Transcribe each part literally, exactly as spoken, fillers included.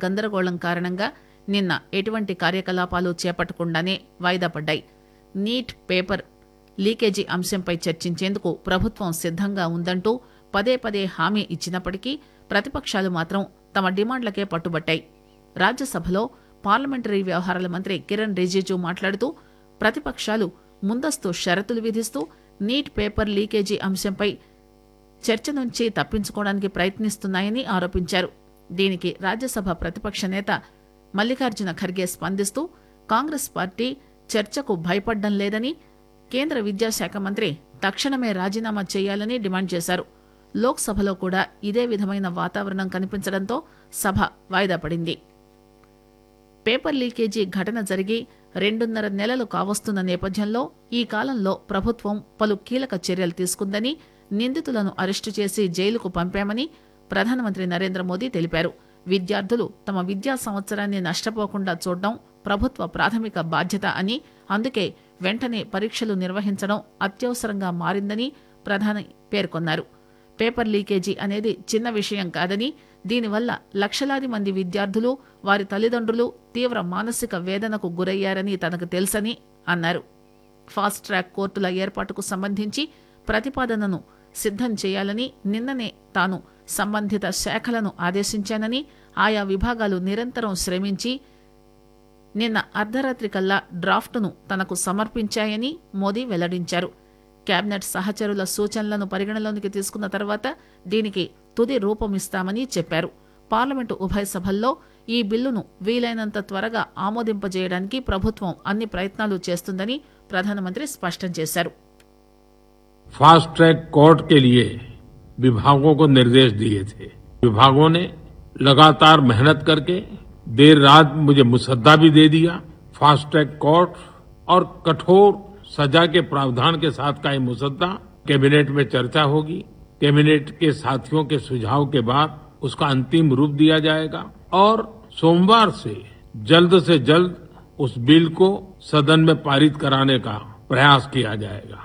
గందరగోళం కారణంగా నిన్న ఎటువంటి కార్యకలాపాలు చేపట్టకుండానే వాయిదా పడ్డాయి. నీట్ పేపర్ లీకేజీ అంశంపై చర్చించేందుకు ప్రభుత్వం సిద్దంగా ఉందంటూ పదే పదే హామీ ఇచ్చినప్పటికీ ప్రతిపక్షాలు మాత్రం తమ డిమాండ్లకే పట్టుబట్టాయి. రాజ్యసభలో పార్లమెంటరీ వ్యవహారాల మంత్రి కిరణ్ రిజిజు మాట్లాడుతూ ప్రతిపక్షాలు ముందస్తు షరతులు విధిస్తూ నీట్ పేపర్ లీకేజీ అంశంపై చర్చ నుంచి తప్పించుకోవడానికి ప్రయత్నిస్తున్నాయని ఆరోపించారు. దీనికి రాజ్యసభ ప్రతిపక్ష నేత మల్లికార్జున ఖర్గే స్పందిస్తూ కాంగ్రెస్ పార్టీ చర్చకు భయపడ్డం లేదని, కేంద్ర విద్యాశాఖ మంత్రి తక్షణమే రాజీనామా చేయాలని డిమాండ్ చేశారు. లోక్సభలో కూడా ఇదే విధమైన వాతావరణం కనిపించడంతో సభ వాయిదా పడింది. పేపర్ లీకేజీ ఘటన జరిగి రెండున్నర నెలలు కావస్తున్న నేపథ్యంలో ఈ కాలంలో ప్రభుత్వం పలు కీలక చర్యలు తీసుకుందని, నిందితులను అరెస్టు చేసి జైలుకు పంపామని ప్రధానమంత్రి నరేంద్ర మోదీ తెలిపారు. విద్యార్థులు తమ విద్యా సంవత్సరాన్ని నష్టపోకుండా చూడడం ప్రభుత్వ ప్రాథమిక బాధ్యత అని, అందుకే వెంటనే పరీక్షలు నిర్వహించడం అత్యవసరంగా మారిందని ప్రధాని పేర్కొన్నారు. పేపర్ లీకేజీ అనేది చిన్న విషయం కాదని, దీనివల్ల లక్షలాది మంది విద్యార్థులు, వారి తల్లిదండ్రులు తీవ్ర మానసిక వేదనకు గురయ్యారని తనకు తెలుసని అన్నారు. ఫాస్ట్ ట్రాక్ కోర్టుల ఏర్పాటుకు సంబంధించి ప్రతిపాదనను సిద్దం చేయాలని నిన్ననే తాను సంబంధిత శాఖలను ఆదేశించానని, ఆయా విభాగాలు నిరంతరం శ్రమించి నిన్న అర్ధరాత్రి కల్లా డ్రాఫ్టును తనకు సమర్పించాయని మోదీ వెల్లడించారు. కేబినెట్ సహచరుల సూచనలను పరిగణలోనికి తీసుకున్న తర్వాత దీనికి తుది రూపమిస్తామని చెప్పారు. పార్లమెంటు ఉభయ సభల్లో ఈ బిల్లును వీలైనంత త్వరగా ఆమోదింపజేయడానికి ప్రభుత్వం అన్ని ప్రయత్నాలు చేస్తుందని ప్రధానమంత్రి స్పష్టం చేశారు. फास्ट ट्रैक कोर्ट के लिए विभागों को निर्देश दिए थे. विभागों ने लगातार मेहनत करके देर रात मुझे मुसद्दा भी दे दिया. फास्ट ट्रैक कोर्ट और कठोर सजा के प्रावधान के साथ का ये मुसद्दा कैबिनेट में चर्चा होगी. कैबिनेट के साथियों के सुझाव के बाद उसका अंतिम रूप दिया जाएगा और सोमवार से जल्द से जल्द उस बिल को सदन में पारित कराने का प्रयास किया जाएगा.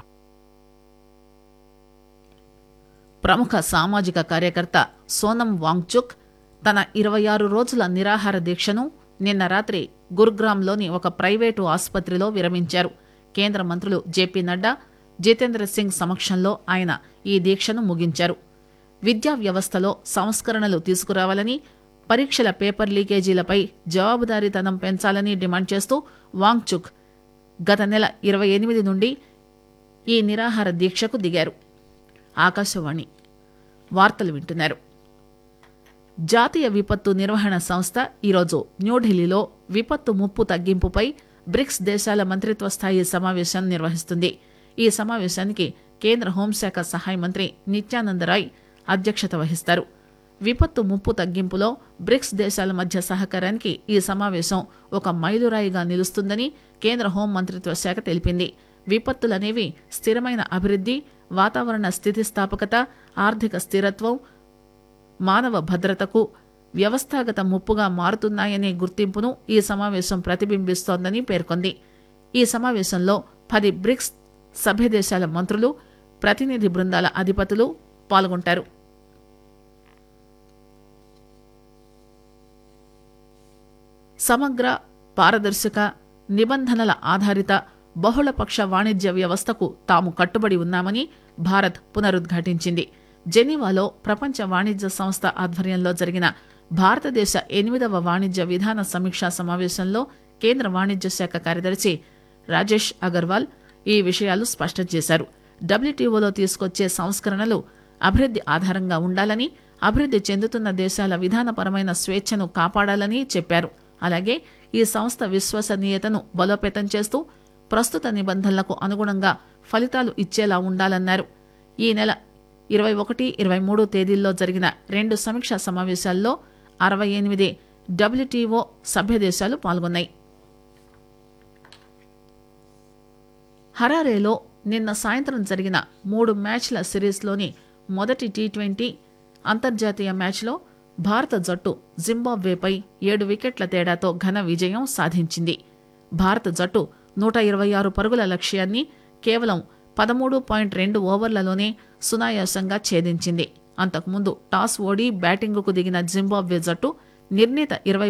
ప్రముఖ సామాజిక కార్యకర్త సోనం వాంగ్చుక్ తన ఇరవై ఆరు రోజుల నిరాహార దీక్షను నిన్న రాత్రి గురుగ్రామ్లోని ఒక ప్రైవేటు ఆసుపత్రిలో విరమించారు. కేంద్ర మంత్రులు జేపీ నడ్డా, జితేంద్ర సింగ్ సమక్షంలో ఆయన ఈ దీక్షను ముగించారు. విద్యా వ్యవస్థలో సంస్కరణలు తీసుకురావాలని, పరీక్షల పేపర్ లీకేజీలపై జవాబుదారీతనం పెంచాలని డిమాండ్ చేస్తూ వాంగ్చుక్ గత నెల ఇరవై ఎనిమిది నుండి ఈ నిరాహార దీక్షకు దిగారు. ఆకాశవాణి వార్తలు వింటున్నారు. జాతీయ విపత్తు నిర్వహణ సంస్థ ఈరోజు న్యూఢిల్లీలో విపత్తు ముప్పు తగ్గింపుపై బ్రిక్స్ దేశాల మంత్రిత్వ స్థాయి సమావేశం నిర్వహిస్తుంది. ఈ సమావేశానికి కేంద్ర హోంశాఖ సహాయ మంత్రి నిత్యానంద రాయ్ అధ్యక్షత వహిస్తారు. విపత్తు ముప్పు తగ్గింపులో బ్రిక్స్ దేశాల మధ్య సహకారానికి ఈ సమావేశం ఒక మైలురాయిగా నిలుస్తుందని కేంద్ర హోం మంత్రిత్వ శాఖ తెలిపింది. విపత్తులనేవి స్థిరమైన అభివృద్ధి, వాతావరణ స్థితిస్థాపకత, ఆర్థిక స్థిరత్వం, మానవ భద్రతకు వ్యవస్థాగత ముప్పుగా మారుతున్నాయనే గుర్తింపును ఈ సమావేశం ప్రతిబింబిస్తోందని పేర్కొంది. ఈ సమావేశంలో పది బ్రిక్స్ సభ్యదేశాల మంత్రులు, ప్రతినిధి బృందాల అధిపతులు పాల్గొంటారు. సమగ్ర, పారదర్శక, నిబంధనల ఆధారిత బహుళపక్ష వాణిజ్య వ్యవస్థకు తాము కట్టుబడి ఉన్నామని భారత్ పునరుద్ఘాటించింది. జెనీవాలో ప్రపంచ వాణిజ్య సంస్థ ఆధ్వర్యంలో జరిగిన భారతదేశ ఎనిమిదవ వాణిజ్య విధాన సమీక్షా సమావేశంలో కేంద్ర వాణిజ్య శాఖ కార్యదర్శి రాజేష్ అగర్వాల్ ఈ విషయాలు స్పష్టం చేశారు. డబ్ల్యూటీఓలో తీసుకొచ్చే సంస్కరణలు అభివృద్ధి ఆధారంగా ఉండాలని, అభివృద్ధి చెందుతున్న దేశాల విధానపరమైన స్వేచ్ఛను కాపాడాలని చెప్పారు. అలాగే ఈ సంస్థ విశ్వసనీయతను బలోపేతం చేస్తూ ప్రస్తుత నిబంధనలకు అనుగుణంగా ఫలితాలు ఇచ్చేలా ఉండాలన్నారు. ఈ నెల ఇరవై ఒకటి ఇరవై మూడు తేదీల్లో జరిగిన రెండు సమీక్షా సమావేశాల్లో అరవై ఎనిమిది డబ్ల్యూటీఓ సభ్యదేశాలు పాల్గొన్నాయి. హరారేలో నిన్న సాయంత్రం జరిగిన మూడు మ్యాచ్ల సిరీస్లోని మొదటి టీ ట్వంటీ అంతర్జాతీయ మ్యాచ్లో భారత జట్టు జింబాబ్వేపై ఏడు వికెట్ల తేడాతో ఘన విజయం సాధించింది. భారత జట్టు నూట ఇరవై ఆరు పరుగుల లక్ష్యాన్ని కేవలం పదమూడు పాయింట్ రెండు ఓవర్లలోనే సునాయాసంగా ఛేదించింది. అంతకుముందు టాస్ ఓడి బ్యాటింగుకు దిగిన జింబాబ్వే జట్టు నిర్ణీత ఇరవై